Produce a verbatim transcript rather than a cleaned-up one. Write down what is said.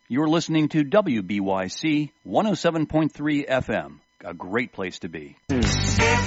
You're listening to W B Y C one oh seven point three F M, a great place to be.